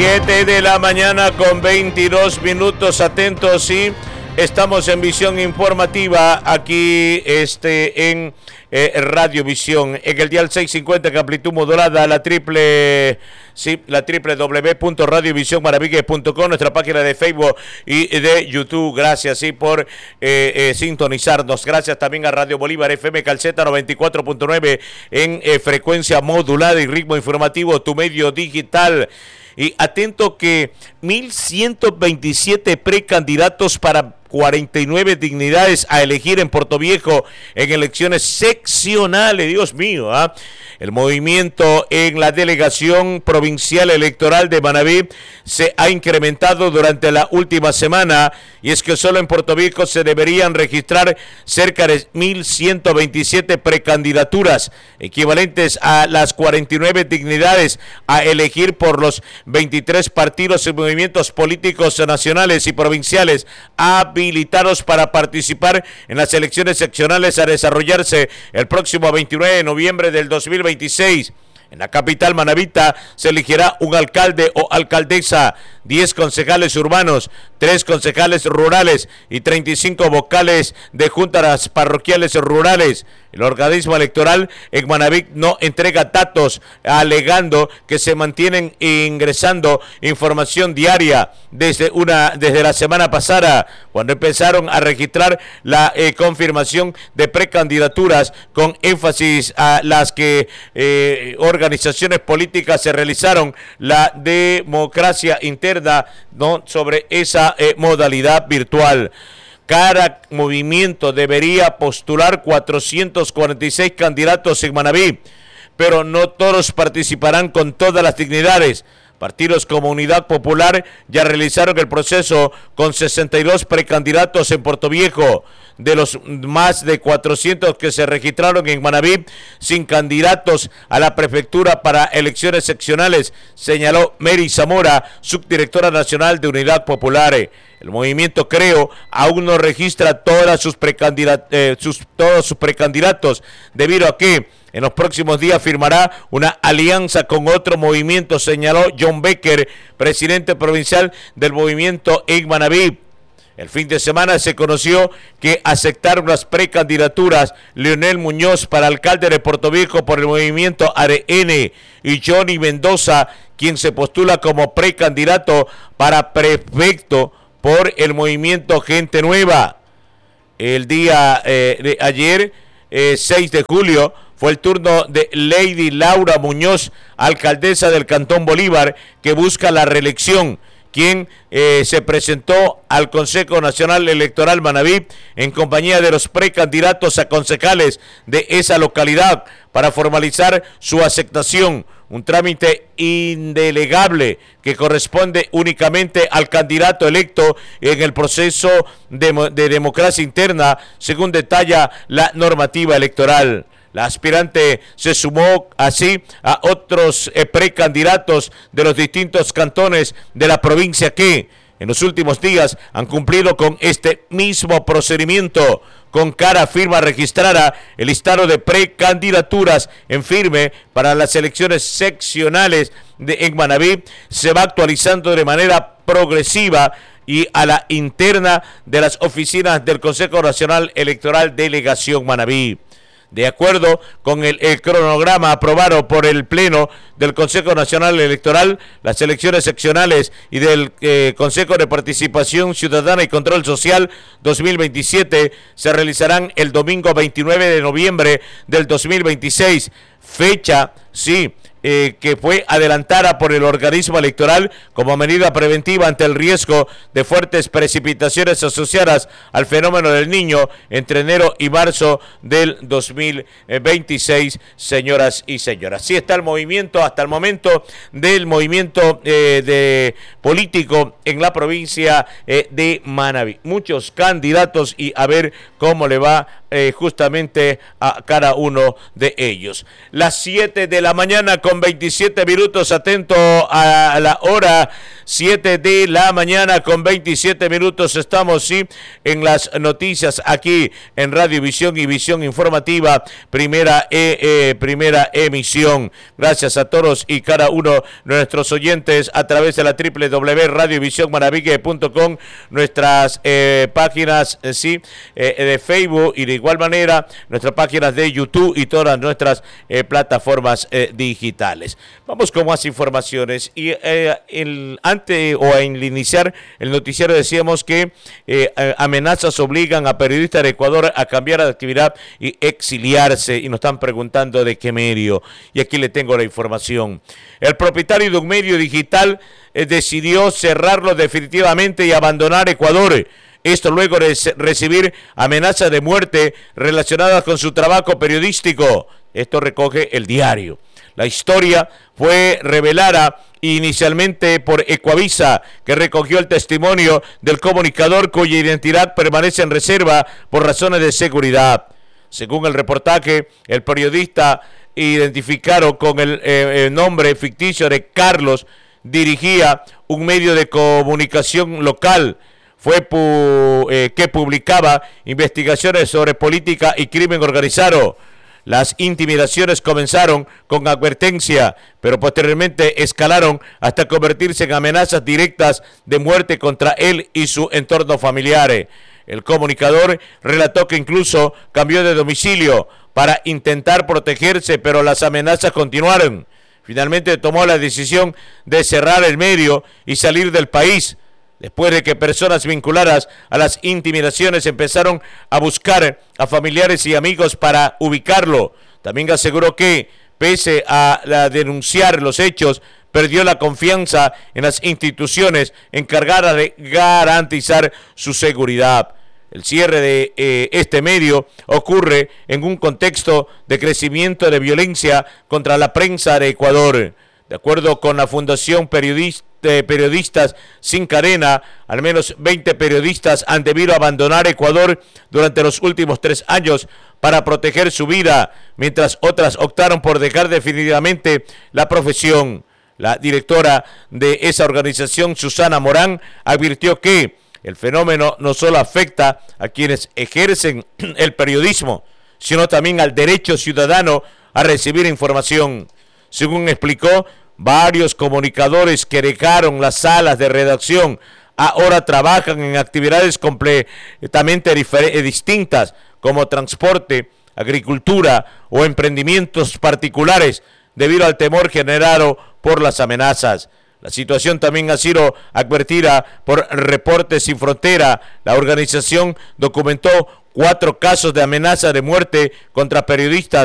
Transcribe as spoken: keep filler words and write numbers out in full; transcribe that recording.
siete de la mañana con veintidós minutos, atentos, sí. Estamos en Visión Informativa aquí este, en eh, Radiovisión, en el dial seiscientos cincuenta que amplitud modulada, la triple, sí, la triple w punto radiovisión maravillas punto com, nuestra página de Facebook y de YouTube. Gracias, sí, por eh, eh, sintonizarnos. Gracias también a Radio Bolívar F M Calceta noventa y cuatro punto nueve en eh, frecuencia modulada y ritmo informativo, tu medio digital. Y atento que mil ciento veintisiete precandidatos para cuarenta y nueve dignidades a elegir en Puerto Viejo en elecciones seccionales. Dios mío, ¿ah? El movimiento en la delegación provincial electoral de Manabí se ha incrementado durante la última semana, y es que solo en Puerto Viejo se deberían registrar cerca de mil ciento veintisiete precandidaturas, equivalentes a las cuarenta y nueve dignidades a elegir por los veintitrés partidos y movimientos políticos nacionales y provinciales habilitados para participar en las elecciones seccionales a desarrollarse el próximo veintinueve de noviembre del dos mil veintiséis. En la capital manabita se elegirá un alcalde o alcaldesa, diez concejales urbanos, tres concejales rurales y treinta y cinco vocales de juntas parroquiales rurales. El organismo electoral en Manabí no entrega datos, alegando que se mantienen ingresando información diaria desde una desde la semana pasada, cuando empezaron a registrar la eh, confirmación de precandidaturas, con énfasis a las que eh, organizaciones políticas se realizaron la democracia interna, ¿no?, sobre esa eh, modalidad virtual. Cada movimiento debería postular cuatrocientos cuarenta y seis candidatos en Manabí, pero no todos participarán con todas las dignidades. Partidos como Unidad Popular ya realizaron el proceso con sesenta y dos precandidatos en Puerto Viejo. De los más de cuatrocientos que se registraron en Manabí, sin candidatos a la prefectura para elecciones seccionales, señaló Mary Zamora, subdirectora nacional de Unidad Popular. El movimiento Creo aún no registra todas sus precandidat- eh, sus, todos sus precandidatos, debido a que en los próximos días firmará una alianza con otro movimiento, señaló John Becker, presidente provincial del movimiento en Manabí. El fin de semana se conoció que aceptaron las precandidaturas Leonel Muñoz para alcalde de Puerto Viejo por el movimiento A R N y Johnny Mendoza, quien se postula como precandidato para prefecto por el movimiento Gente Nueva. El día eh, de ayer, eh, seis de julio, fue el turno de Lady Laura Muñoz, alcaldesa del Cantón Bolívar, que busca la reelección, quien eh, se presentó al Consejo Nacional Electoral Manabí en compañía de los precandidatos a concejales de esa localidad para formalizar su aceptación, un trámite indelegable que corresponde únicamente al candidato electo en el proceso de, de democracia interna, según detalla la normativa electoral. La aspirante se sumó así a otros eh, precandidatos de los distintos cantones de la provincia que en los últimos días han cumplido con este mismo procedimiento. Con cada firma registrada, el listado de precandidaturas en firme para las elecciones seccionales de en Manabí se va actualizando de manera progresiva y a la interna de las oficinas del Consejo Nacional Electoral Delegación Manabí. De acuerdo con el, el cronograma aprobado por el Pleno del Consejo Nacional Electoral, las elecciones seccionales y del eh, Consejo de Participación Ciudadana y Control Social dos mil veintisiete se realizarán el domingo veintinueve de noviembre del dos mil veintiséis, fecha, sí, Eh, que fue adelantada por el organismo electoral como medida preventiva ante el riesgo de fuertes precipitaciones asociadas al fenómeno del Niño entre enero y marzo del dos mil veintiséis, señoras y señores. Así está el movimiento hasta el momento del movimiento eh, de político en la provincia eh, de Manabí. Muchos candidatos y a ver cómo le va eh, justamente a cada uno de ellos. Las siete de la mañana con veintisiete minutos, atento a la hora siete de la mañana con veintisiete minutos. Estamos, sí, en las noticias aquí en Radio Visión y Visión Informativa, primera, e, eh, primera emisión. Gracias a todos y cada uno de nuestros oyentes a través de la doble u doble u doble u punto radio visión maravigue punto com, nuestras eh, páginas eh, sí, eh, de Facebook y de igual manera nuestras páginas de YouTube y todas nuestras eh, plataformas eh, digitales. Vamos con más informaciones y eh, el, antes o al iniciar el noticiero decíamos que eh, amenazas obligan a periodistas de Ecuador a cambiar de actividad y exiliarse, y nos están preguntando de qué medio, y aquí le tengo la información. El propietario de un medio digital eh, decidió cerrarlo definitivamente y abandonar Ecuador. Esto luego de recibir amenazas de muerte relacionadas con su trabajo periodístico. Esto recoge el diario. La historia fue revelada inicialmente por Ecuavisa, que recogió el testimonio del comunicador cuya identidad permanece en reserva por razones de seguridad. Según el reportaje, el periodista identificado con el, eh, el nombre ficticio de Carlos dirigía un medio de comunicación local fue pu eh, que publicaba investigaciones sobre política y crimen organizado. Las intimidaciones comenzaron con advertencia, pero posteriormente escalaron hasta convertirse en amenazas directas de muerte contra él y su entorno familiar. El comunicador relató que incluso cambió de domicilio para intentar protegerse, pero las amenazas continuaron. Finalmente tomó la decisión de cerrar el medio y salir del país, después de que personas vinculadas a las intimidaciones empezaron a buscar a familiares y amigos para ubicarlo. También aseguró que, pese a la denunciar los hechos, perdió la confianza en las instituciones encargadas de garantizar su seguridad. El cierre de eh, este medio ocurre en un contexto de crecimiento de violencia contra la prensa de Ecuador. De acuerdo con la Fundación Periodista, de Periodistas Sin Cadena, al menos veinte periodistas han debido abandonar Ecuador durante los últimos tres años para proteger su vida, mientras otras optaron por dejar definitivamente la profesión. La directora de esa organización, Susana Morán, advirtió que el fenómeno no solo afecta a quienes ejercen el periodismo, sino también al derecho ciudadano a recibir información. Según explicó, varios comunicadores que dejaron las salas de redacción ahora trabajan en actividades completamente distintas, como transporte, agricultura o emprendimientos particulares, debido al temor generado por las amenazas. La situación también ha sido advertida por Reportes Sin Frontera. La organización documentó cuatro casos de amenaza de muerte contra periodistas